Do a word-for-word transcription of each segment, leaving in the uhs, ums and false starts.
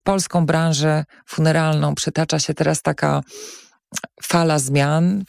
polską branżę funeralną przetacza się teraz taka fala zmian,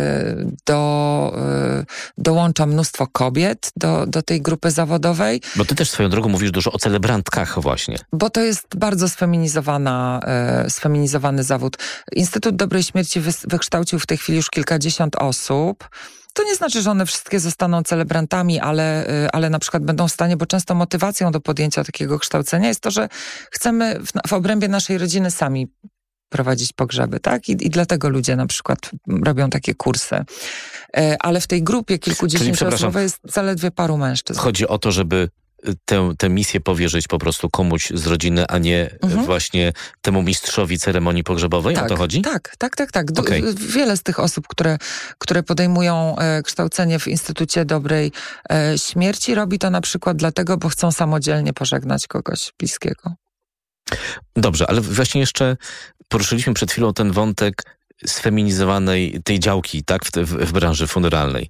do, dołącza mnóstwo kobiet do, do tej grupy zawodowej. Bo ty też swoją drogą mówisz dużo o celebrantkach właśnie. Bo to jest bardzo sfeminizowana, sfeminizowany zawód. Instytut Dobrej Śmierci wykształcił w tej chwili już kilkadziesiąt osób. To nie znaczy, że one wszystkie zostaną celebrantami, ale, ale na przykład będą w stanie, bo często motywacją do podjęcia takiego kształcenia jest to, że chcemy w, w obrębie naszej rodziny sami prowadzić pogrzeby, tak? I, I dlatego ludzie na przykład robią takie kursy. E, ale w tej grupie kilkudziesięcioosobowej jest zaledwie paru mężczyzn. Chodzi o to, żeby tę, tę misję powierzyć po prostu komuś z rodziny, a nie mhm. właśnie temu mistrzowi ceremonii pogrzebowej? Tak, o to chodzi? Tak, tak, tak, tak. Okay. Wiele z tych osób, które, które podejmują e, kształcenie w Instytucie Dobrej e, Śmierci, robi to na przykład dlatego, bo chcą samodzielnie pożegnać kogoś bliskiego. Dobrze, ale właśnie jeszcze poruszyliśmy przed chwilą ten wątek sfeminizowanej tej działki, tak, w, w, w branży funeralnej.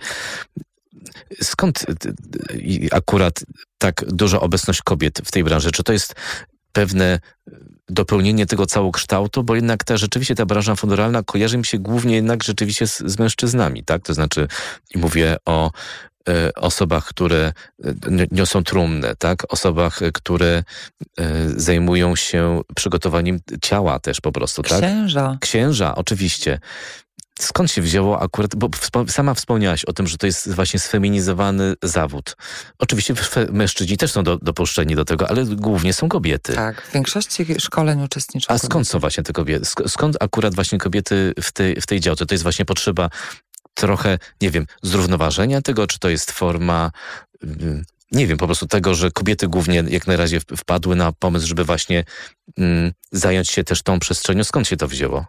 Skąd akurat tak duża obecność kobiet w tej branży? Czy to jest pewne dopełnienie tego całokształtu? Bo jednak ta rzeczywiście ta branża funeralna kojarzy mi się głównie jednak rzeczywiście z, z mężczyznami, tak? To znaczy, i mówię o e, osobach, które niosą trumnę, tak? Osobach, które e, zajmują się przygotowaniem ciała też po prostu, tak? Księża. Księża, oczywiście. Skąd się wzięło akurat, bo wspo- sama wspomniałaś o tym, że to jest właśnie sfeminizowany zawód. Oczywiście fe- mężczyźni też są do, dopuszczeni do tego, ale głównie są kobiety. Tak, w większości szkoleń uczestniczą A kobiety. skąd są właśnie te kobiety? Sk- skąd akurat właśnie kobiety w tej, w tej działce? To jest właśnie potrzeba trochę, nie wiem, zrównoważenia tego, czy to jest forma... Yy, nie wiem, po prostu tego, że kobiety głównie jak na razie wpadły na pomysł, żeby właśnie yy, zająć się też tą przestrzenią. Skąd się to wzięło?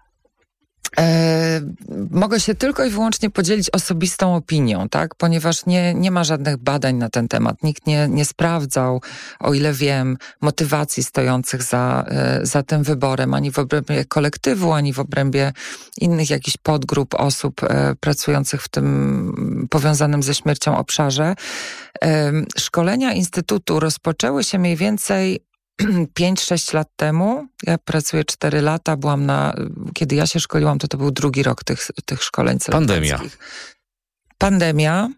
E, mogę się tylko i wyłącznie podzielić osobistą opinią, tak? Ponieważ nie, nie ma żadnych badań na ten temat. Nikt nie, nie sprawdzał, o ile wiem, motywacji stojących za, e, za tym wyborem, ani w obrębie kolektywu, ani w obrębie innych jakichś podgrup osób e, pracujących w tym powiązanym ze śmiercią obszarze. E, szkolenia Instytutu rozpoczęły się mniej więcej pięć sześć lat temu. Ja pracuję cztery lata, byłam na... Kiedy ja się szkoliłam, to to był drugi rok tych, tych szkoleń celebrackich. Pandemia. Pandemia,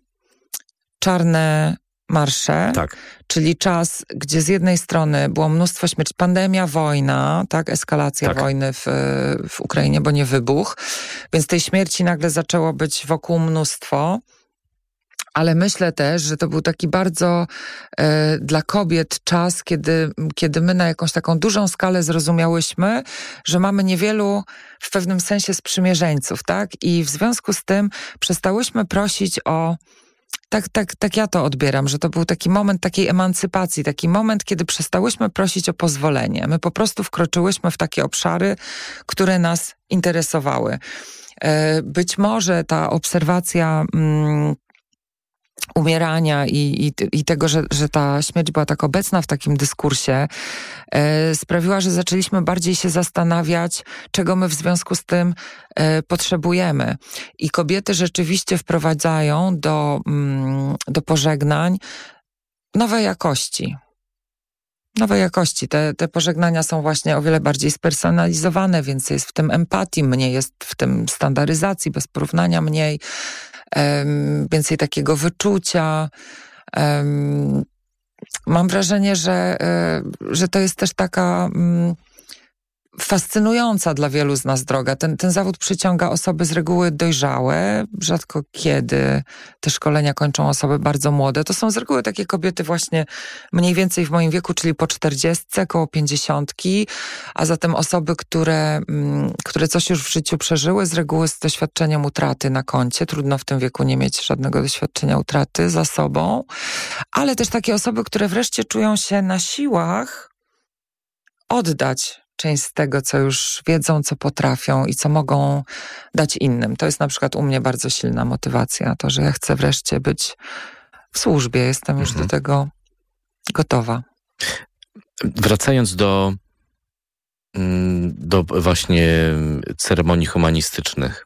czarne marsze, tak. Czyli czas, gdzie z jednej strony było mnóstwo śmierci, pandemia, wojna, tak, eskalacja tak. wojny w, w Ukrainie, bo nie wybuch, więc tej śmierci nagle zaczęło być wokół mnóstwo. Ale myślę też, że to był taki bardzo e, dla kobiet czas, kiedy, kiedy my na jakąś taką dużą skalę zrozumiałyśmy, że mamy niewielu w pewnym sensie sprzymierzeńców, tak? I w związku z tym przestałyśmy prosić o... Tak, tak, tak ja to odbieram, że to był taki moment takiej emancypacji, taki moment, kiedy przestałyśmy prosić o pozwolenie. My po prostu wkroczyłyśmy w takie obszary, które nas interesowały. E, być może ta obserwacja... Mm, umierania i, i, i tego, że, że ta śmierć była tak obecna w takim dyskursie, e, sprawiła, że zaczęliśmy bardziej się zastanawiać, czego my w związku z tym e, potrzebujemy. I kobiety rzeczywiście wprowadzają do, mm, do pożegnań nowe jakości. Nowe jakości. Te, te pożegnania są właśnie o wiele bardziej spersonalizowane, więc jest w tym empatii mniej, jest w tym standaryzacji, bez porównania mniej. Um, więcej takiego wyczucia. Um, mam wrażenie, że, y, że to jest też taka um, fascynująca dla wielu z nas droga. Ten, ten zawód przyciąga osoby z reguły dojrzałe. Rzadko kiedy te szkolenia kończą osoby bardzo młode. To są z reguły takie kobiety właśnie mniej więcej w moim wieku, czyli po czterdziestce, koło pięćdziesiątki, a zatem osoby, które, które coś już w życiu przeżyły, z reguły z doświadczeniem utraty na koncie. Trudno w tym wieku nie mieć żadnego doświadczenia utraty za sobą, ale też takie osoby, które wreszcie czują się na siłach oddać część z tego, co już wiedzą, co potrafią i co mogą dać innym. To jest na przykład u mnie bardzo silna motywacja, to, że ja chcę wreszcie być w służbie. Jestem już mhm. do tego gotowa. Wracając do, do właśnie ceremonii humanistycznych.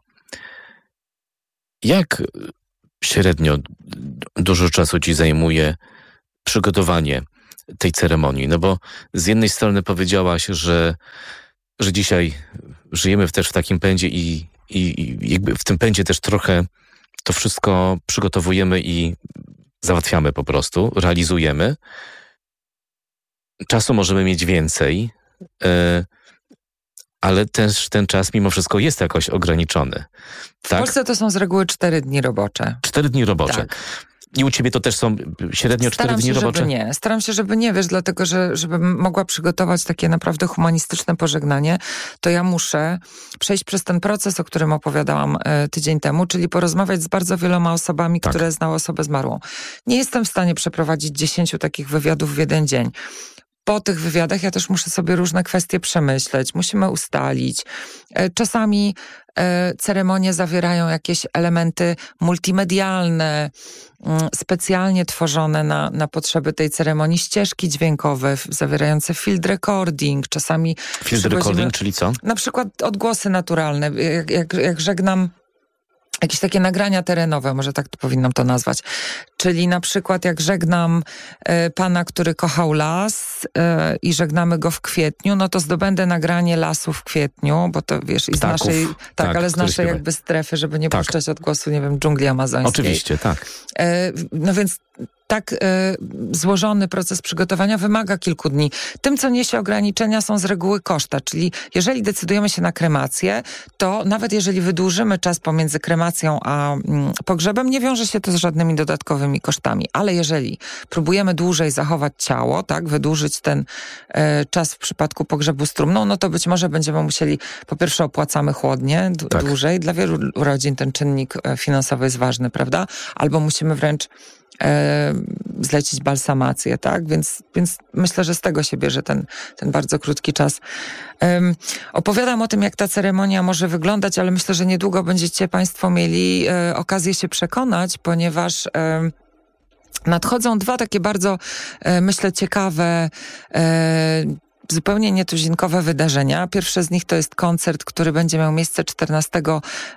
Jak średnio dużo czasu ci zajmuje przygotowanie tej ceremonii? No bo z jednej strony powiedziałaś, że, że dzisiaj żyjemy też w takim pędzie i, i, i jakby w tym pędzie też trochę to wszystko przygotowujemy i załatwiamy po prostu, realizujemy. Czasu możemy mieć więcej, yy, ale też ten czas mimo wszystko jest jakoś ograniczony. W tak? Polsce to są z reguły cztery dni robocze. Cztery dni robocze. Tak. I u ciebie to też są średnio cztery dni się, robocze? Żeby nie. Staram się, żeby nie, wiesz, dlatego, że żebym mogła przygotować takie naprawdę humanistyczne pożegnanie, to ja muszę przejść przez ten proces, o którym opowiadałam e, tydzień temu, czyli porozmawiać z bardzo wieloma osobami, tak. które znały osobę zmarłą. Nie jestem w stanie przeprowadzić dziesięciu takich wywiadów w jeden dzień. Po tych wywiadach ja też muszę sobie różne kwestie przemyśleć, musimy ustalić. Czasami e, ceremonie zawierają jakieś elementy multimedialne, m, specjalnie tworzone na, na potrzeby tej ceremonii, ścieżki dźwiękowe zawierające field recording. Czasami field recording, czyli co? Na przykład odgłosy naturalne. Jak, jak, jak żegnam jakieś takie nagrania terenowe, może tak to powinnam to nazwać. Czyli na przykład jak żegnam e, pana, który kochał las e, i żegnamy go w kwietniu, no to zdobędę nagranie lasu w kwietniu, bo to wiesz, i z Ptaków, naszej, tak, tak ale z naszej jakby strefy, żeby nie tak. puszczać odgłosu, nie wiem, dżungli amazońskiej. Oczywiście, tak. E, no więc tak e, złożony proces przygotowania wymaga kilku dni. Tym, co niesie ograniczenia, są z reguły koszta, czyli jeżeli decydujemy się na kremację, to nawet jeżeli wydłużymy czas pomiędzy kremacją a mm, pogrzebem, nie wiąże się to z żadnymi dodatkowymi kosztami. Ale jeżeli próbujemy dłużej zachować ciało, tak, wydłużyć ten e, czas w przypadku pogrzebu z trumną, no to być może będziemy musieli, po pierwsze opłacamy chłodnie d- tak. dłużej. Dla wielu rodzin ten czynnik finansowy jest ważny, prawda? Albo musimy wręcz E, zlecić balsamację, tak? Więc, więc myślę, że z tego się bierze ten, ten bardzo krótki czas. Um, opowiadam o tym, jak ta ceremonia może wyglądać, ale myślę, że niedługo będziecie Państwo mieli e, okazję się przekonać, ponieważ e, nadchodzą dwa takie bardzo, e, myślę, ciekawe e, zupełnie nietuzinkowe wydarzenia. Pierwsze z nich to jest koncert, który będzie miał miejsce czternastego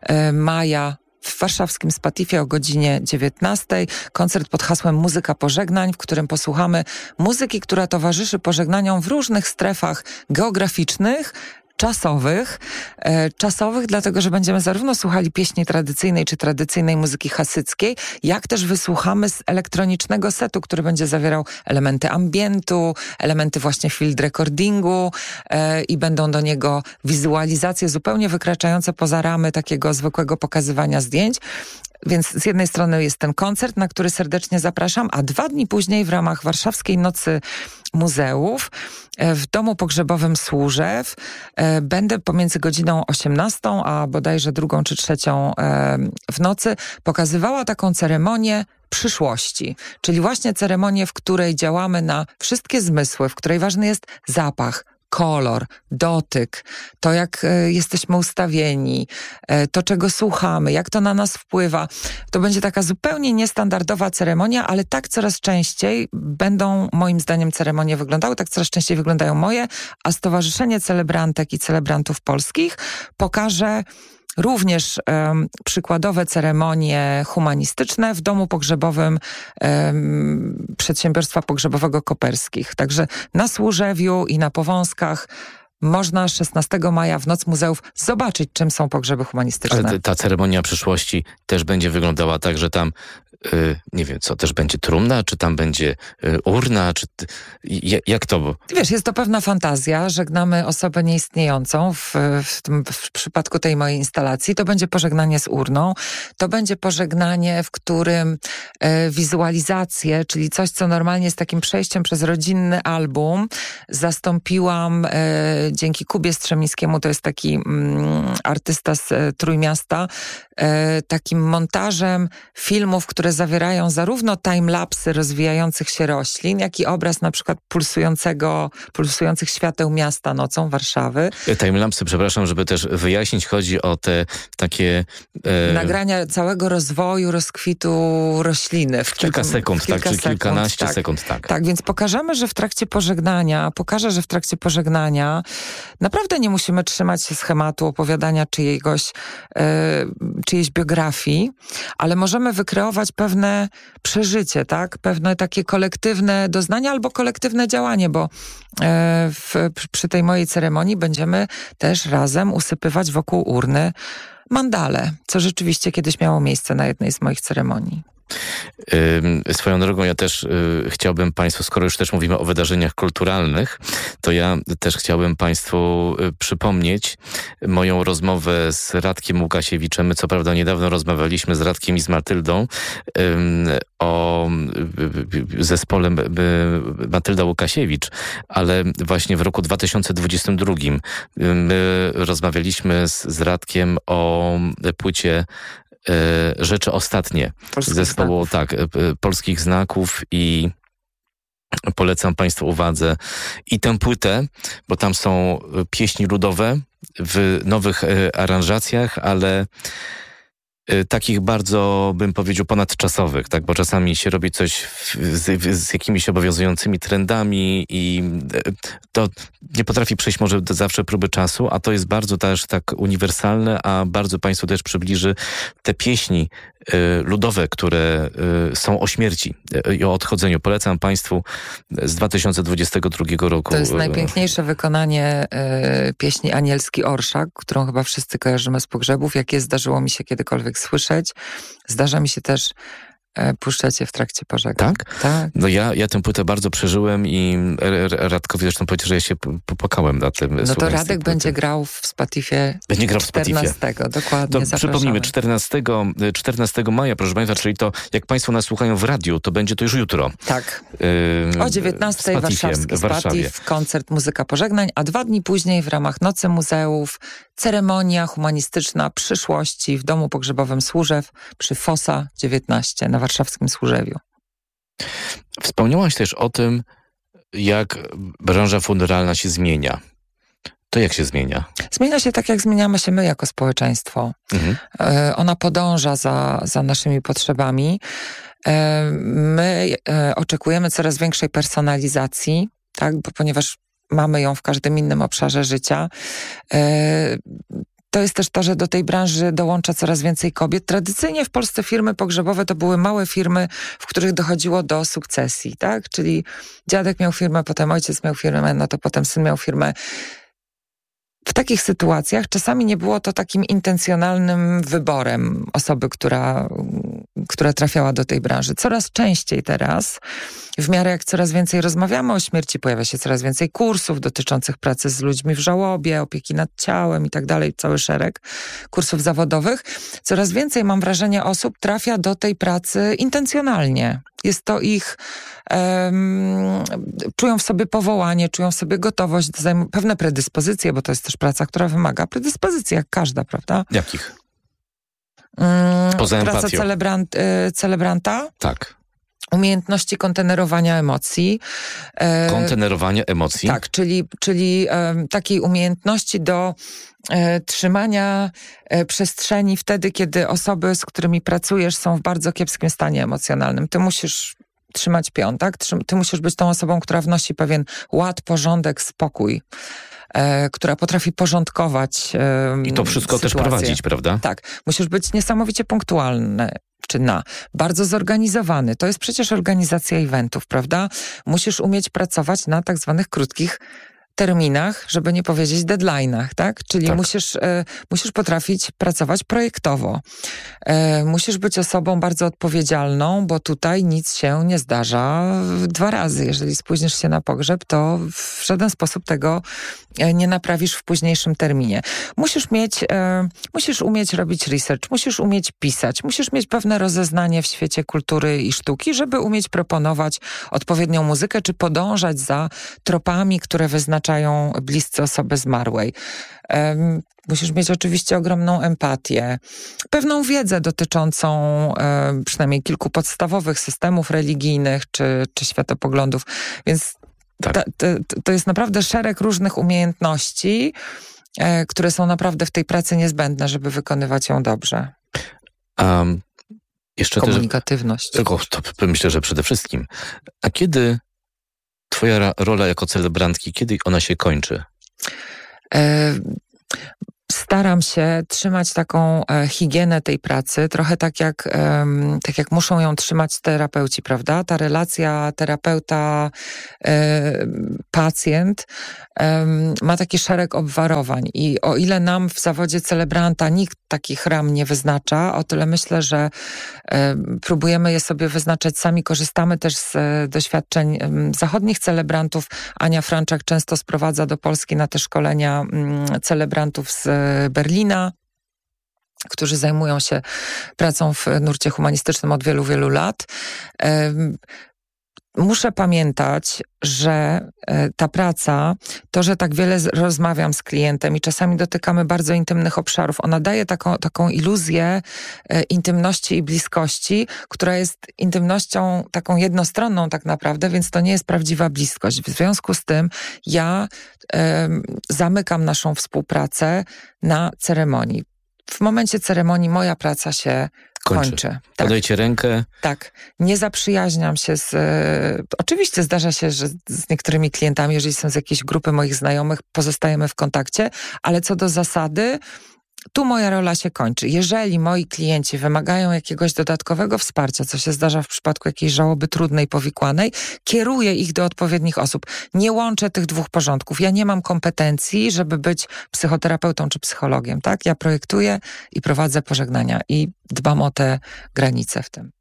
maja w warszawskim Spatifie o godzinie dziewiętnastej. Koncert pod hasłem Muzyka Pożegnań, w którym posłuchamy muzyki, która towarzyszy pożegnaniom w różnych strefach geograficznych, czasowych. E, czasowych, dlatego, że będziemy zarówno słuchali pieśni tradycyjnej czy tradycyjnej muzyki hasyckiej, jak też wysłuchamy z elektronicznego setu, który będzie zawierał elementy ambientu, elementy właśnie field recordingu e, i będą do niego wizualizacje zupełnie wykraczające poza ramy takiego zwykłego pokazywania zdjęć. Więc z jednej strony jest ten koncert, na który serdecznie zapraszam, a dwa dni później w ramach Warszawskiej Nocy Muzeów w Domu Pogrzebowym Służew będę pomiędzy godziną osiemnastą a bodajże drugą czy trzecią w nocy pokazywała taką ceremonię przyszłości, czyli właśnie ceremonię, w której działamy na wszystkie zmysły, w której ważny jest zapach, kolor, dotyk, to jak e, jesteśmy ustawieni, e, to czego słuchamy, jak to na nas wpływa. To będzie taka zupełnie niestandardowa ceremonia, ale tak coraz częściej będą moim zdaniem ceremonie wyglądały, tak coraz częściej wyglądają moje, a Stowarzyszenie Celebrantek i Celebrantów Polskich pokaże również um, przykładowe ceremonie humanistyczne w domu pogrzebowym um, Przedsiębiorstwa Pogrzebowego Koperskich. Także na Służewiu i na Powązkach można szesnastego maja w Noc Muzeów zobaczyć, czym są pogrzeby humanistyczne. Ale ta ceremonia przyszłości też będzie wyglądała tak, że tam Yy, nie wiem co, też będzie trumna, czy tam będzie yy, urna, czy y, jak to? Wiesz, jest to pewna fantazja, żegnamy osobę nieistniejącą w, w, tym, w przypadku tej mojej instalacji. To będzie pożegnanie z urną, to będzie pożegnanie, w którym e, wizualizacje, czyli coś, co normalnie jest takim przejściem przez rodzinny album, zastąpiłam e, dzięki Kubie Strzemińskiemu, to jest taki mm, artysta z e, Trójmiasta, e, takim montażem filmów, które zawierają zarówno timelapsy rozwijających się roślin, jak i obraz na przykład pulsującego, pulsujących świateł miasta nocą Warszawy. Timelapsy, przepraszam, żeby też wyjaśnić, chodzi o te takie... E... Nagrania całego rozwoju, rozkwitu rośliny. W kilka takim, sekund, w kilka tak, czy sekund, kilkanaście tak, sekund, tak. Tak, więc pokażemy, że w trakcie pożegnania, pokażę, że w trakcie pożegnania naprawdę nie musimy trzymać się schematu opowiadania czyjegoś, e, czyjejś biografii, ale możemy wykreować pewne przeżycie, tak? Pewne takie kolektywne doznanie albo kolektywne działanie, bo e, w, przy tej mojej ceremonii będziemy też razem usypywać wokół urny mandale, co rzeczywiście kiedyś miało miejsce na jednej z moich ceremonii. Yy, swoją drogą ja też yy, chciałbym Państwu, skoro już też mówimy o wydarzeniach kulturalnych, to ja też chciałbym Państwu yy, przypomnieć moją rozmowę z Radkiem Łukasiewiczem. My co prawda niedawno rozmawialiśmy z Radkiem i z Matyldą yy, o yy, zespole yy, Matylda Łukasiewicz, ale właśnie w roku dwa tysiące dwudziestym drugim yy, my rozmawialiśmy z, z Radkiem o płycie Rzeczy Ostatnie Polskich zespołu znaków. tak, Polskich Znaków i polecam Państwu uwadze i tę płytę, bo tam są pieśni ludowe w nowych aranżacjach, ale takich bardzo, bym powiedział, ponadczasowych, tak? Bo czasami się robi coś w, z, z jakimiś obowiązującymi trendami i to nie potrafi przejść może do zawsze próby czasu, a to jest bardzo też tak uniwersalne, a bardzo Państwu też przybliży te pieśni y, ludowe, które y, są o śmierci i y, o odchodzeniu. Polecam Państwu z dwa tysiące dwudziestego drugiego roku. To jest najpiękniejsze wykonanie y, pieśni Anielski Orszak, którą chyba wszyscy kojarzymy z pogrzebów. Jakie zdarzyło mi się kiedykolwiek słyszeć. Zdarza mi się też e, puszczać je w trakcie pożegnań. Tak? Tak. No ja, ja tę płytę bardzo przeżyłem i Radkowi zresztą powiedział, że ja się popłakałem na tym. No to Radek będzie grał w Spatifie Będzie grał w Spatifie. czternastego, dokładnie, To przypomnijmy, czternastego, czternastego maja, proszę Państwa, czyli to, jak Państwo nas słuchają w radiu, to będzie to już jutro. Tak. Yy, o dziewiętnastej warszawski w Warszawie. Spatif, koncert Muzyka Pożegnań, a dwa dni później w ramach Nocy Muzeów ceremonia humanistyczna przyszłości w Domu Pogrzebowym Służew przy Fosa dziewiętnaście na warszawskim Służewiu. Wspomniałaś też o tym, jak branża funeralna się zmienia. To jak się zmienia? Zmienia się tak, jak zmieniamy się my jako społeczeństwo. Mhm. E, ona podąża za, za naszymi potrzebami. E, my e, oczekujemy coraz większej personalizacji, tak, bo ponieważ mamy ją w każdym innym obszarze życia. E, To jest też to, że do tej branży dołącza coraz więcej kobiet. Tradycyjnie w Polsce firmy pogrzebowe to były małe firmy, w których dochodziło do sukcesji, tak? Czyli dziadek miał firmę, potem ojciec miał firmę, no to potem syn miał firmę. W takich sytuacjach czasami nie było to takim intencjonalnym wyborem osoby, która, która trafiała do tej branży. Coraz częściej teraz, w miarę jak coraz więcej rozmawiamy o śmierci, pojawia się coraz więcej kursów dotyczących pracy z ludźmi w żałobie, opieki nad ciałem i tak dalej, cały szereg kursów zawodowych. Coraz więcej, mam wrażenie, osób trafia do tej pracy intencjonalnie. Jest to ich, um, czują w sobie powołanie, czują w sobie gotowość do zajmu- pewne predyspozycje, bo to jest też praca, która wymaga predyspozycji, jak każda, prawda? Jakich? Um, Poza praca empatią. celebrant, y, celebranta. Tak. Umiejętności kontenerowania emocji. Kontenerowania emocji? Tak, czyli, czyli um, takiej umiejętności do e, trzymania e, przestrzeni wtedy, kiedy osoby, z którymi pracujesz, są w bardzo kiepskim stanie emocjonalnym. Ty musisz trzymać pion, tak? Ty, ty musisz być tą osobą, która wnosi pewien ład, porządek, spokój. E, która potrafi porządkować e, I to wszystko sytuację. też prowadzić, prawda? Tak. Musisz być niesamowicie punktualny. Czy na. Bardzo zorganizowany. To jest przecież organizacja eventów, prawda? Musisz umieć pracować na tak zwanych krótkich terminach, żeby nie powiedzieć deadline'ach, tak? Czyli tak. Musisz, e, musisz potrafić pracować projektowo. E, musisz być osobą bardzo odpowiedzialną, bo tutaj nic się nie zdarza dwa razy. Jeżeli spóźnisz się na pogrzeb, to w żaden sposób tego nie naprawisz w późniejszym terminie. Musisz mieć, e, musisz umieć robić research, musisz umieć pisać, musisz mieć pewne rozeznanie w świecie kultury i sztuki, żeby umieć proponować odpowiednią muzykę, czy podążać za tropami, które wyznaczają bliscy osoby zmarłej. E, musisz mieć oczywiście ogromną empatię, pewną wiedzę dotyczącą e, przynajmniej kilku podstawowych systemów religijnych, czy, czy światopoglądów, więc Tak. Ta, to, to jest naprawdę szereg różnych umiejętności, e, które są naprawdę w tej pracy niezbędne, żeby wykonywać ją dobrze. Um, jeszcze Komunikatywność. Też, o, to myślę, że przede wszystkim. A kiedy twoja rola jako celebrantki, kiedy ona się kończy? E, z staram się trzymać taką e, higienę tej pracy, trochę tak jak, e, tak jak muszą ją trzymać terapeuci, prawda? Ta relacja terapeuta-pacjent e, ma taki szereg obwarowań i o ile nam w zawodzie celebranta nikt takich ram nie wyznacza, o tyle myślę, że e, próbujemy je sobie wyznaczać sami, korzystamy też z e, doświadczeń e, zachodnich celebrantów. Ania Franczak często sprowadza do Polski na te szkolenia m, celebrantów z Berlina, którzy zajmują się pracą w nurcie humanistycznym od wielu, wielu lat. Muszę pamiętać, że ta praca, to, że tak wiele rozmawiam z klientem i czasami dotykamy bardzo intymnych obszarów, ona daje taką, taką iluzję intymności i bliskości, która jest intymnością taką jednostronną tak naprawdę, więc to nie jest prawdziwa bliskość. W związku z tym ja e, zamykam naszą współpracę na ceremonii. W momencie ceremonii moja praca się kończy. kończy. Tak. Podajcie rękę. Tak. Nie zaprzyjaźniam się z... E, oczywiście zdarza się, że z niektórymi klientami, jeżeli są z jakiejś grupy moich znajomych, pozostajemy w kontakcie, ale co do zasady, tu moja rola się kończy. Jeżeli moi klienci wymagają jakiegoś dodatkowego wsparcia, co się zdarza w przypadku jakiejś żałoby trudnej, powikłanej, kieruję ich do odpowiednich osób. Nie łączę tych dwóch porządków. Ja nie mam kompetencji, żeby być psychoterapeutą czy psychologiem, tak? Ja projektuję i prowadzę pożegnania i dbam o te granice w tym.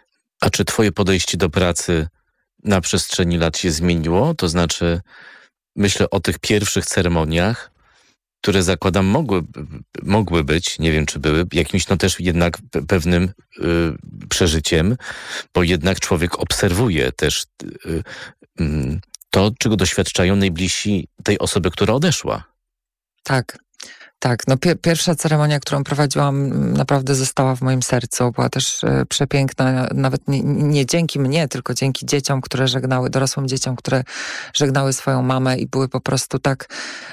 A czy twoje podejście do pracy na przestrzeni lat się zmieniło? To znaczy, myślę o tych pierwszych ceremoniach, które zakładam mogły, mogły być, nie wiem czy były, jakimś no też jednak pewnym y, przeżyciem, bo jednak człowiek obserwuje też y, y, to, czego doświadczają najbliżsi tej osoby, która odeszła. Tak. Tak, no pi- pierwsza ceremonia, którą prowadziłam, naprawdę została w moim sercu. Była też e, przepiękna, nawet nie, nie dzięki mnie, tylko dzięki dzieciom, które żegnały, dorosłym dzieciom, które żegnały swoją mamę i były po prostu tak,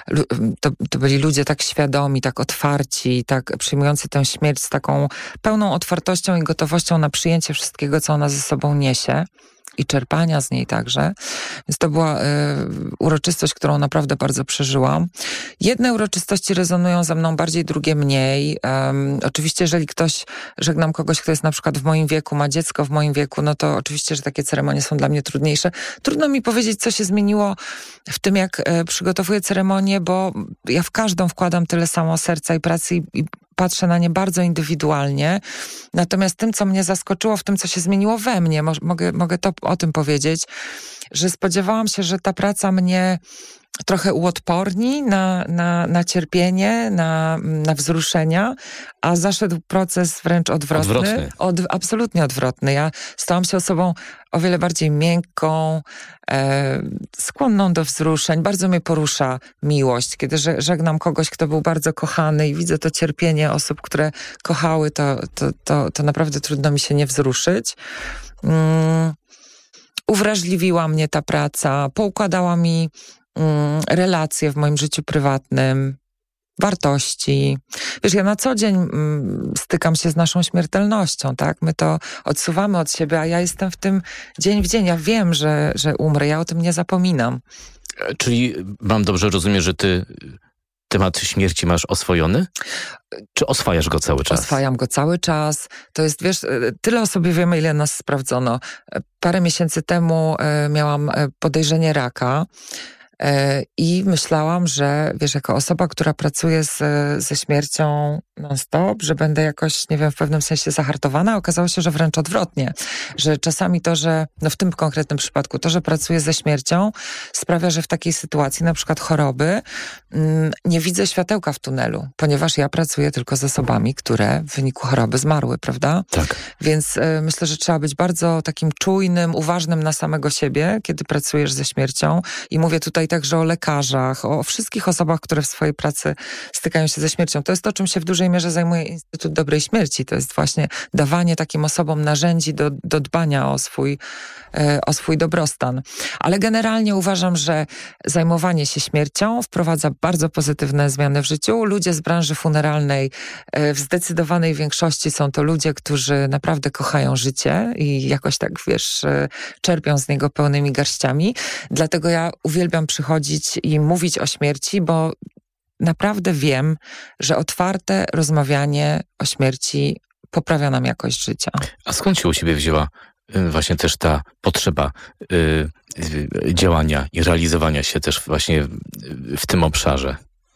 to, to byli ludzie tak świadomi, tak otwarci, tak przyjmujący tę śmierć z taką pełną otwartością i gotowością na przyjęcie wszystkiego, co ona ze sobą niesie. I czerpania z niej także. Więc to była y, uroczystość, którą naprawdę bardzo przeżyłam. Jedne uroczystości rezonują ze mną bardziej, drugie mniej. Um, oczywiście, jeżeli ktoś, żegnam kogoś, kto jest na przykład w moim wieku, ma dziecko w moim wieku, no to oczywiście, że takie ceremonie są dla mnie trudniejsze. Trudno mi powiedzieć, co się zmieniło w tym, jak y, przygotowuję ceremonię, bo ja w każdą wkładam tyle samo serca i pracy i, i patrzę na nie bardzo indywidualnie. Natomiast tym, co mnie zaskoczyło, w tym, co się zmieniło we mnie, mo- mogę, mogę to o tym powiedzieć, że spodziewałam się, że ta praca mnie trochę uodporni na, na, na cierpienie, na, na wzruszenia, a zaszedł proces wręcz odwrotny. Odwrotny. Od, absolutnie odwrotny. Ja stałam się osobą o wiele bardziej miękką, e, skłonną do wzruszeń. Bardzo mnie porusza miłość. Kiedy żegnam kogoś, kto był bardzo kochany i widzę to cierpienie osób, które kochały, to, to, to, to naprawdę trudno mi się nie wzruszyć. Mm, uwrażliwiła mnie ta praca, poukładała mi relacje w moim życiu prywatnym, wartości. Wiesz, ja na co dzień mm, stykam się z naszą śmiertelnością, tak? My to odsuwamy od siebie, a ja jestem w tym dzień w dzień. Ja wiem, że, że umrę, ja o tym nie zapominam. Czyli mam dobrze rozumieć, że ty temat śmierci masz oswojony? Czy oswajasz go cały czas? Oswajam go cały czas. To jest, wiesz, tyle o sobie wiemy, ile nas sprawdzono. Parę miesięcy temu e, miałam podejrzenie raka. I myślałam, że wiesz, jako osoba, która pracuje z, ze śmiercią non-stop, że będę jakoś, nie wiem, w pewnym sensie zahartowana. Okazało się, że wręcz odwrotnie. Że czasami to, że, no w tym konkretnym przypadku, to, że pracuję ze śmiercią, sprawia, że w takiej sytuacji, na przykład choroby, mm, nie widzę światełka w tunelu, ponieważ ja pracuję tylko z osobami, które w wyniku choroby zmarły, prawda? Tak. Więc y, myślę, że trzeba być bardzo takim czujnym, uważnym na samego siebie, kiedy pracujesz ze śmiercią. I mówię tutaj także o lekarzach, o wszystkich osobach, które w swojej pracy stykają się ze śmiercią. To jest to, czym się w dużej mierze zajmuje Instytut Dobrej Śmierci. To jest właśnie dawanie takim osobom narzędzi do, do dbania o swój, e, o swój dobrostan. Ale generalnie uważam, że zajmowanie się śmiercią wprowadza bardzo pozytywne zmiany w życiu. Ludzie z branży funeralnej e, w zdecydowanej większości są to ludzie, którzy naprawdę kochają życie i jakoś tak, wiesz, e, czerpią z niego pełnymi garściami. Dlatego ja uwielbiam przychodzić i mówić o śmierci, bo naprawdę wiem, że otwarte rozmawianie o śmierci poprawia nam jakość życia. A skąd się u ciebie wzięła właśnie też ta potrzeba y, y, działania i realizowania się też właśnie w tym obszarze?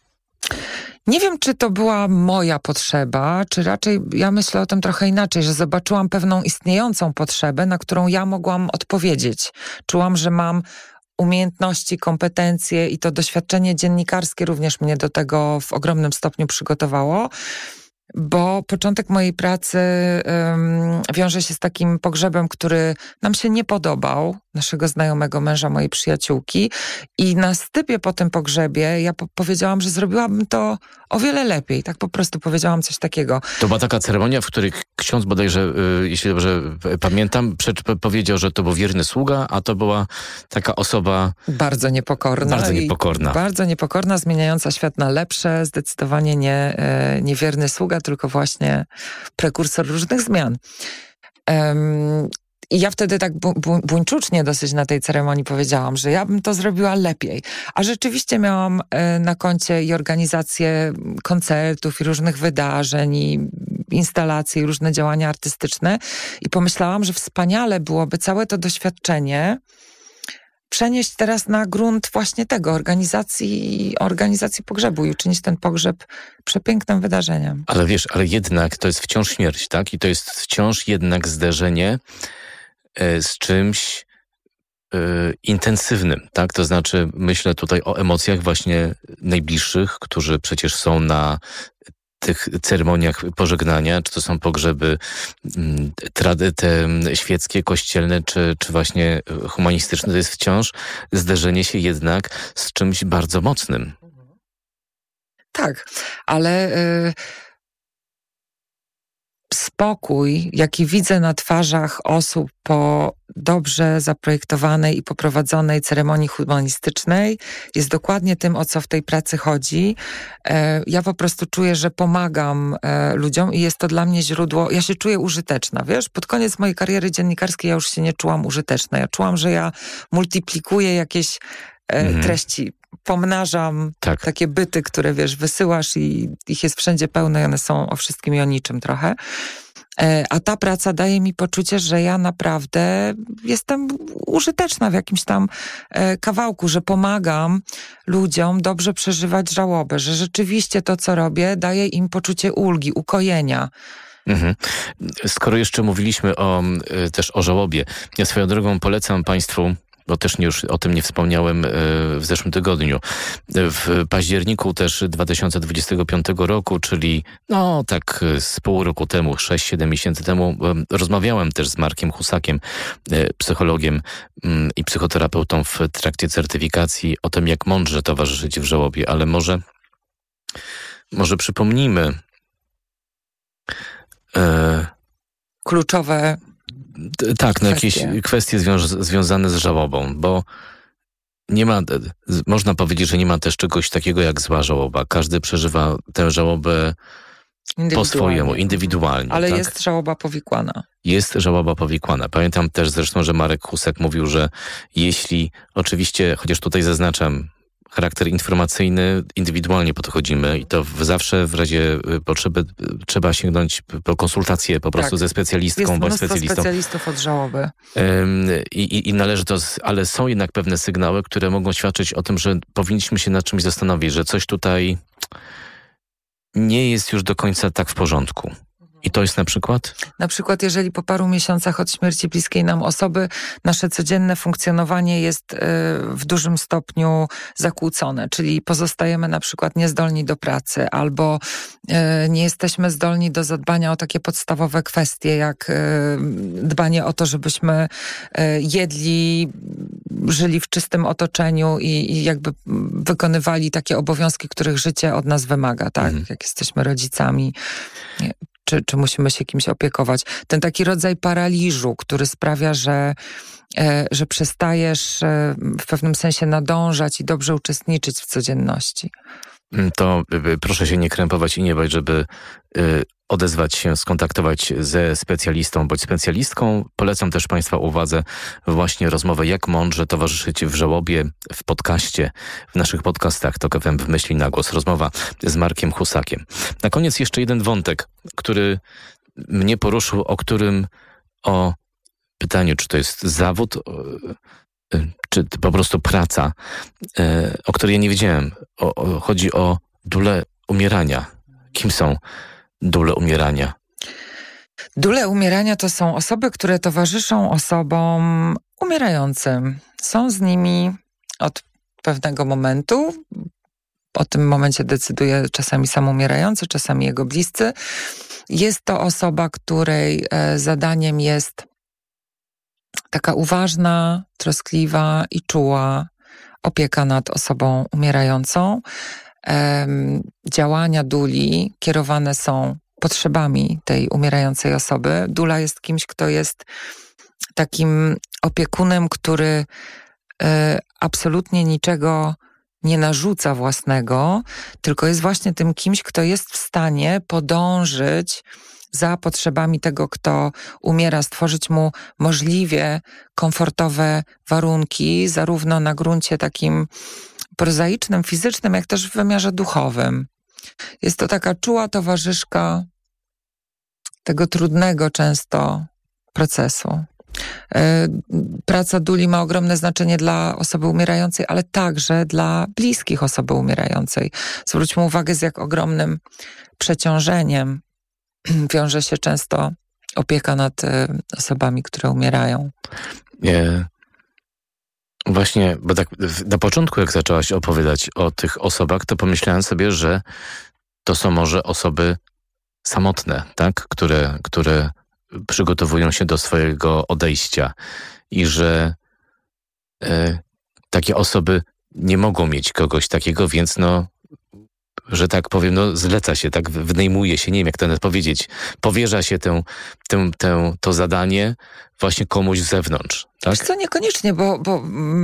Nie wiem, czy to była moja potrzeba, czy raczej ja myślę o tym trochę inaczej, że zobaczyłam pewną istniejącą potrzebę, na którą ja mogłam odpowiedzieć. Czułam, że mam umiejętności, kompetencje i to doświadczenie dziennikarskie również mnie do tego w ogromnym stopniu przygotowało. Bo początek mojej pracy um, wiąże się z takim pogrzebem, który nam się nie podobał, naszego znajomego męża, mojej przyjaciółki. I na stypie po tym pogrzebie ja po- powiedziałam, że zrobiłabym to o wiele lepiej. Tak po prostu powiedziałam coś takiego. To była taka ceremonia, w której ksiądz bodajże, y, jeśli dobrze pamiętam, przed, powiedział, że to był wierny sługa, a to była taka osoba... Bardzo niepokorna. Bardzo niepokorna. Bardzo niepokorna, zmieniająca świat na lepsze. Zdecydowanie nie, e, nie wierny sługa, tylko właśnie prekursor różnych zmian. Um, I ja wtedy tak bu- bu- buńczucznie dosyć na tej ceremonii powiedziałam, że ja bym to zrobiła lepiej. A rzeczywiście miałam e, na koncie i organizację koncertów, i różnych wydarzeń, i instalacji, i różne działania artystyczne. I pomyślałam, że wspaniale byłoby całe to doświadczenie przenieść teraz na grunt właśnie tego, organizacji, organizacji pogrzebu i uczynić ten pogrzeb przepięknym wydarzeniem. Ale wiesz, ale jednak to jest wciąż śmierć, tak? I to jest wciąż jednak zderzenie e, z czymś e, intensywnym, tak? To znaczy myślę tutaj o emocjach właśnie najbliższych, którzy przecież są na tych ceremoniach pożegnania, czy to są pogrzeby trady, te świeckie, kościelne, czy, czy właśnie humanistyczne, to jest wciąż zderzenie się jednak z czymś bardzo mocnym. Tak, ale y, spokój, jaki widzę na twarzach osób po dobrze zaprojektowanej i poprowadzonej ceremonii humanistycznej, jest dokładnie tym, o co w tej pracy chodzi. E, ja po prostu czuję, że pomagam e, ludziom i jest to dla mnie źródło, ja się czuję użyteczna, wiesz? Pod koniec mojej kariery dziennikarskiej ja już się nie czułam użyteczna. Ja czułam, że ja multiplikuję jakieś e, mhm. treści, pomnażam tak. takie byty, które wiesz, wysyłasz i ich jest wszędzie pełno i one są o wszystkim i o niczym trochę. A ta praca daje mi poczucie, że ja naprawdę jestem użyteczna w jakimś tam kawałku, że pomagam ludziom dobrze przeżywać żałobę, że rzeczywiście to, co robię, daje im poczucie ulgi, ukojenia. Mhm. Skoro jeszcze mówiliśmy o, też o żałobie, ja swoją drogą polecam Państwu, bo też nie, już o tym nie wspomniałem w zeszłym tygodniu. W październiku też dwa tysiące dwudziestego piątego roku, czyli no tak z pół roku temu, sześć siedem miesięcy temu, rozmawiałem też z Markiem Husakiem, psychologiem i psychoterapeutą w trakcie certyfikacji o tym, jak mądrze towarzyszyć w żałobie, ale może, może przypomnijmy e... kluczowe Tak, no jakieś kwestie zwią- związane z żałobą, bo nie ma, można powiedzieć, że nie ma też czegoś takiego jak zła żałoba. Każdy przeżywa tę żałobę po swojemu, indywidualnie. Ale tak? jest żałoba powikłana. Jest żałoba powikłana. Pamiętam też zresztą, że Marek Husek mówił, że jeśli, oczywiście, chociaż tutaj zaznaczam, charakter informacyjny, indywidualnie podchodzimy i to w, zawsze w razie potrzeby trzeba sięgnąć po konsultacje po prostu tak. ze specjalistką jest bądź specjalistą. specjalistów od żałoby. Ym, i, I należy to, ale są jednak pewne sygnały, które mogą świadczyć o tym, że powinniśmy się nad czymś zastanowić, że coś tutaj nie jest już do końca tak w porządku. I to jest na przykład? Na przykład, jeżeli po paru miesiącach od śmierci bliskiej nam osoby, nasze codzienne funkcjonowanie jest y, w dużym stopniu zakłócone, czyli pozostajemy na przykład niezdolni do pracy albo y, nie jesteśmy zdolni do zadbania o takie podstawowe kwestie, jak y, dbanie o to, żebyśmy y, jedli, żyli w czystym otoczeniu i, i jakby wykonywali takie obowiązki, których życie od nas wymaga, tak? Mhm. Jak jesteśmy rodzicami. Nie. Czy, czy musimy się kimś opiekować. Ten taki rodzaj paraliżu, który sprawia, że, e, że przestajesz e, w pewnym sensie nadążać i dobrze uczestniczyć w codzienności. To y, proszę się nie krępować i nie bać, żeby y, odezwać się, skontaktować ze specjalistą bądź specjalistką. Polecam też Państwa uwadze właśnie rozmowę Jak mądrze towarzyszyć w żałobie w podcaście, w naszych podcastach Tok F M w Myśli na Głos. Rozmowa z Markiem Husakiem. Na koniec jeszcze jeden wątek, który mnie poruszył, o którym o pytaniu, czy to jest zawód, czy po prostu praca, o której ja nie wiedziałem. O, o, chodzi o dule umierania. Kim są dule umierania? Dule umierania to są osoby, które towarzyszą osobom umierającym. Są z nimi od pewnego momentu. O tym momencie decyduje czasami sam umierający, czasami jego bliscy. Jest to osoba, której zadaniem jest taka uważna, troskliwa i czuła opieka nad osobą umierającą. Um, działania duli kierowane są potrzebami tej umierającej osoby. Dula jest kimś, kto jest takim opiekunem, który e, absolutnie niczego nie narzuca własnego, tylko jest właśnie tym kimś, kto jest w stanie podążyć za potrzebami tego, kto umiera, stworzyć mu możliwie komfortowe warunki, zarówno na gruncie takim prozaicznym, fizycznym, jak też w wymiarze duchowym. Jest to taka czuła towarzyszka tego trudnego często procesu. Praca duli ma ogromne znaczenie dla osoby umierającej, ale także dla bliskich osoby umierającej. Zwróćmy uwagę, z jak ogromnym przeciążeniem wiąże się często opieka nad osobami, które umierają. Nie. Właśnie, bo tak na początku, jak zaczęłaś opowiadać o tych osobach, to pomyślałem sobie, że to są może osoby samotne, tak? Które, które przygotowują się do swojego odejścia i że e, takie osoby nie mogą mieć kogoś takiego, więc no, że tak powiem, no zleca się, tak wynajmuje się, nie wiem jak to nawet powiedzieć, powierza się tę, tę, tę, to zadanie właśnie komuś z zewnątrz. Tak? Wiesz co, niekoniecznie, bo, bo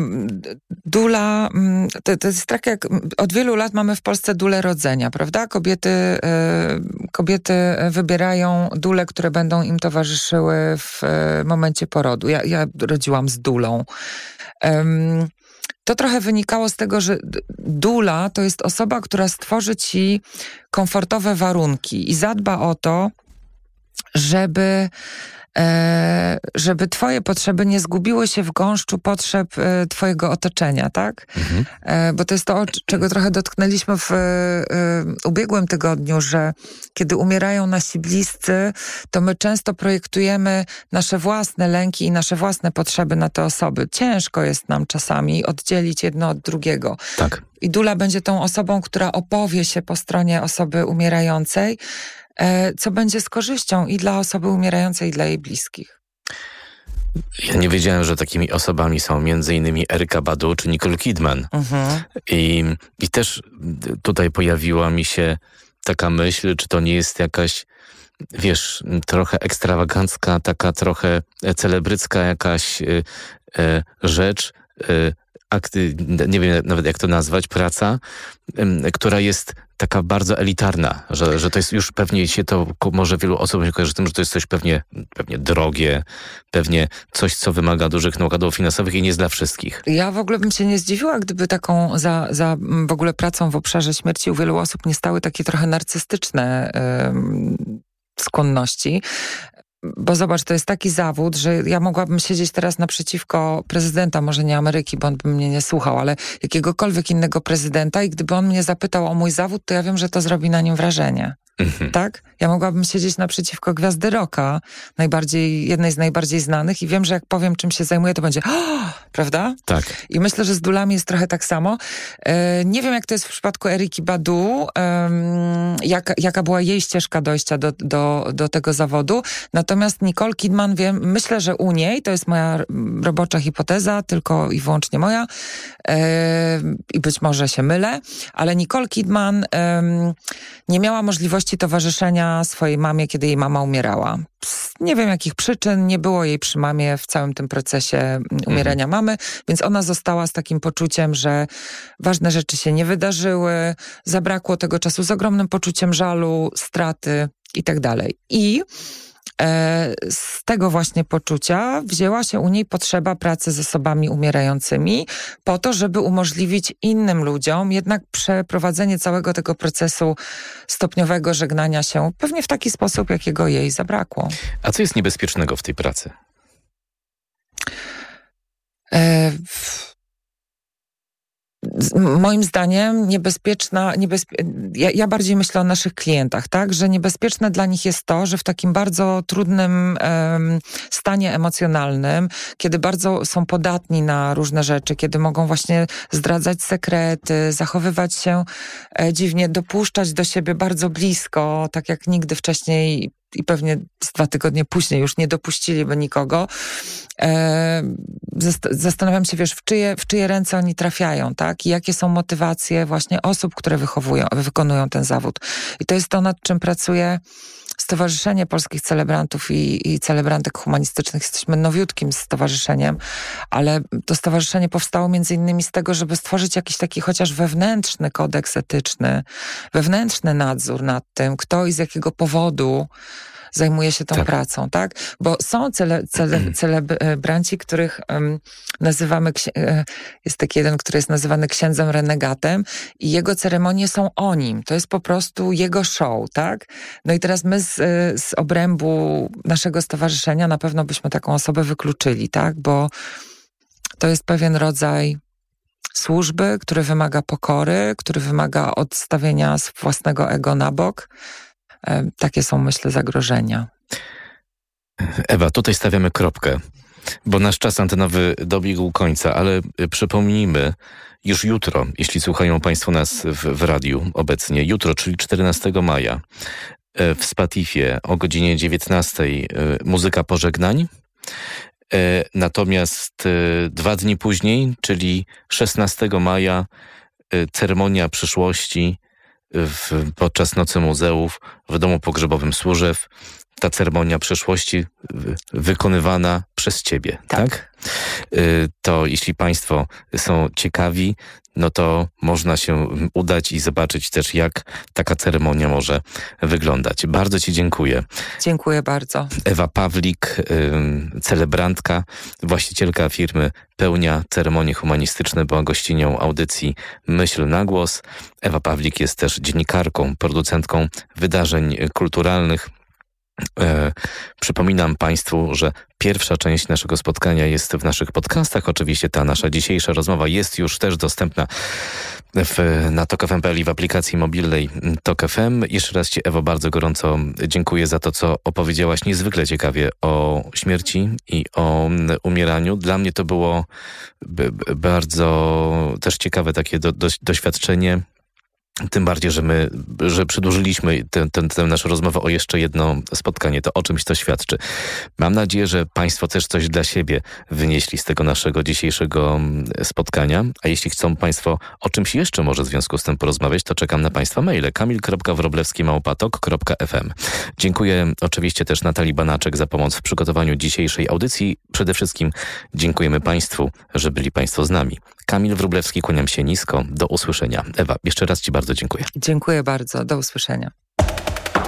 dula, to, to jest tak jak od wielu lat mamy w Polsce dulę rodzenia, prawda? Kobiety, kobiety wybierają dule, które będą im towarzyszyły w momencie porodu. Ja, ja rodziłam z dulą. Um, To trochę wynikało z tego, że dula to jest osoba, która stworzy ci komfortowe warunki i zadba o to, żeby, e, żeby twoje potrzeby nie zgubiły się w gąszczu potrzeb e, twojego otoczenia, tak? Mhm. E, bo to jest to, czego trochę dotknęliśmy w e, ubiegłym tygodniu, że kiedy umierają nasi bliscy, to my często projektujemy nasze własne lęki i nasze własne potrzeby na te osoby. Ciężko jest nam czasami oddzielić jedno od drugiego. Tak. I dula będzie tą osobą, która opowie się po stronie osoby umierającej, co będzie z korzyścią i dla osoby umierającej, i dla jej bliskich. Ja nie wiedziałem, że takimi osobami są między innymi Erykka Badu czy Nicole Kidman. Mhm. I, I też tutaj pojawiła mi się taka myśl, czy to nie jest jakaś, wiesz, trochę ekstrawagancka, taka trochę celebrycka jakaś y, y, rzecz, y, akty, nie wiem nawet jak to nazwać, praca, y, która jest taka bardzo elitarna, że, że to jest już pewnie się to, może wielu osób się kojarzy z tym, że to jest coś pewnie, pewnie drogie, pewnie coś, co wymaga dużych nakładów finansowych i nie jest dla wszystkich. Ja w ogóle bym się nie zdziwiła, gdyby taką za, za w ogóle pracą w obszarze śmierci u wielu osób nie stały takie trochę narcystyczne yy, skłonności. Bo zobacz, to jest taki zawód, że ja mogłabym siedzieć teraz naprzeciwko prezydenta, może nie Ameryki, bo on by mnie nie słuchał, ale jakiegokolwiek innego prezydenta i gdyby on mnie zapytał o mój zawód, to ja wiem, że to zrobi na nim wrażenie. Mhm. Tak? Ja mogłabym siedzieć naprzeciwko gwiazdy rocka, najbardziej, jednej z najbardziej znanych i wiem, że jak powiem, czym się zajmuję, to będzie oh! Prawda? Tak. I myślę, że z dulami jest trochę tak samo. E, nie wiem, jak to jest w przypadku Erykki Badu, e, jak, jaka była jej ścieżka dojścia do, do, do tego zawodu. Natomiast Nicole Kidman, wiem, myślę, że u niej, to jest moja robocza hipoteza, tylko i wyłącznie moja, e, i być może się mylę, ale Nicole Kidman e, nie miała możliwości towarzyszenia swojej mamie, kiedy jej mama umierała. Z nie wiem jakich przyczyn, nie było jej przy mamie w całym tym procesie umierania mhm. mamy, więc ona została z takim poczuciem, że ważne rzeczy się nie wydarzyły, zabrakło tego czasu, z ogromnym poczuciem poczuciem żalu, straty i tak dalej. I z tego właśnie poczucia wzięła się u niej potrzeba pracy z osobami umierającymi po to, żeby umożliwić innym ludziom jednak przeprowadzenie całego tego procesu stopniowego żegnania się pewnie w taki sposób, jakiego jej zabrakło. A co jest niebezpiecznego w tej pracy? E, w... Moim zdaniem niebezpieczna, niebezpie... ja, ja bardziej myślę o naszych klientach, tak, że niebezpieczne dla nich jest to, że w takim bardzo trudnym um, stanie emocjonalnym, kiedy bardzo są podatni na różne rzeczy, kiedy mogą właśnie zdradzać sekrety, zachowywać się e, dziwnie, dopuszczać do siebie bardzo blisko, tak jak nigdy wcześniej i pewnie z dwa tygodnie później już nie dopuściliby nikogo. E, zastanawiam się, wiesz, w czyje, w czyje ręce oni trafiają, tak? I jakie są motywacje właśnie osób, które wychowują, wykonują ten zawód. I to jest to, nad czym pracuje Stowarzyszenie Polskich Celebrantów i, i Celebrantek Humanistycznych. Jesteśmy nowiutkim stowarzyszeniem, ale to stowarzyszenie powstało między innymi z tego, żeby stworzyć jakiś taki chociaż wewnętrzny kodeks etyczny, wewnętrzny nadzór nad tym, kto i z jakiego powodu zajmuje się tą tak. pracą, tak? Bo są cele, cele, celebranci, których um, nazywamy, jest taki jeden, który jest nazywany księdzem renegatem i jego ceremonie są o nim. To jest po prostu jego show, tak? No i teraz my z, z obrębu naszego stowarzyszenia na pewno byśmy taką osobę wykluczyli, tak? Bo to jest pewien rodzaj służby, który wymaga pokory, który wymaga odstawienia własnego ego na bok. Takie są, myślę, zagrożenia. Ewa, tutaj stawiamy kropkę, bo nasz czas antenowy dobiegł końca, ale przypomnijmy, już jutro, jeśli słuchają Państwo nas w, w radiu obecnie, jutro, czyli czternastego maja, w Spatifie o godzinie dziewiętnastej muzyka pożegnań. Natomiast dwa dni później, czyli szesnastego maja, ceremonia przyszłości W, podczas Nocy Muzeów w Domu Pogrzebowym Służew. Ta ceremonia przyszłości wykonywana przez ciebie, tak? tak? To jeśli Państwo są ciekawi, no to można się udać i zobaczyć też, jak taka ceremonia może wyglądać. Bardzo Ci dziękuję. Dziękuję bardzo. Ewa Pawlik, celebrantka, właścicielka firmy Pełnia Ceremonie Humanistyczne, była gościnią audycji Myśl na głos. Ewa Pawlik jest też dziennikarką, producentką wydarzeń kulturalnych. E, przypominam Państwu, że pierwsza część naszego spotkania jest w naszych podcastach. Oczywiście ta nasza dzisiejsza rozmowa jest już też dostępna w, na tok f m kropka p l i w aplikacji mobilnej Tok F M. Jeszcze raz Ci, Ewo, bardzo gorąco dziękuję za to, co opowiedziałaś niezwykle ciekawie o śmierci i o umieraniu. Dla mnie to było b, b, bardzo też ciekawe takie do, do, doświadczenie. Tym bardziej, że my, że przedłużyliśmy tę, tę, tę naszą rozmowę o jeszcze jedno spotkanie. To o czymś to świadczy. Mam nadzieję, że Państwo też coś dla siebie wynieśli z tego naszego dzisiejszego spotkania. A jeśli chcą Państwo o czymś jeszcze może w związku z tym porozmawiać, to czekam na Państwa maile kamil kropka wróblewski małpa tok kropka f m. Dziękuję oczywiście też Natalii Banaczek za pomoc w przygotowaniu dzisiejszej audycji. Przede wszystkim dziękujemy Państwu, że byli Państwo z nami. Kamil Wróblewski, kłaniam się nisko. Do usłyszenia. Ewa, jeszcze raz Ci bardzo dziękuję. Dziękuję bardzo. Do usłyszenia.